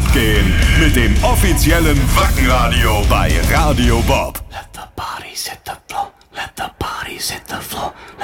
abgehen mit dem offiziellen Wackenradio bei Radio Bob. Let the bodies hit the floor. Let the bodies hit the floor.